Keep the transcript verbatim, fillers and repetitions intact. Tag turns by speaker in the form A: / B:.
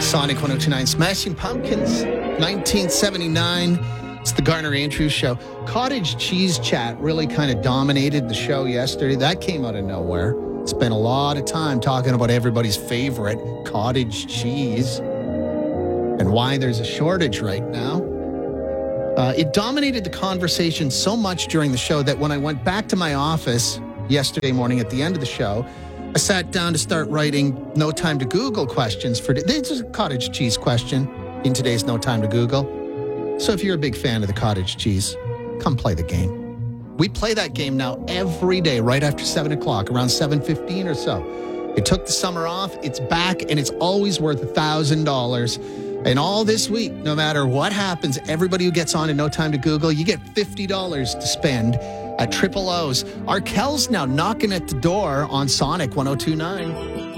A: Sonic one oh two nine, Smashing Pumpkins, nineteen seventy-nine. It's the Garner Andrews Show. Cottage cheese chat really kind of dominated the show yesterday. That came out of nowhere. Spent a lot of time talking about everybody's favorite cottage cheese and why there's a shortage right now. Uh, it dominated the conversation so much during the show that when I went back to my office yesterday morning at the end of the show, I sat down to start writing No Time to Google questions for... This is a cottage cheese question in today's No Time to Google. So if you're a big fan of the cottage cheese, come play the game. We play that game now every day right after seven o'clock, around seven fifteen or so. It took the summer off. It's back, and it's always worth one thousand dollars. And all this week, no matter what happens, everybody who gets on in No Time to Google, you get fifty dollars to spend at Triple O's. Arkell's now knocking at the door on Sonic one oh two nine.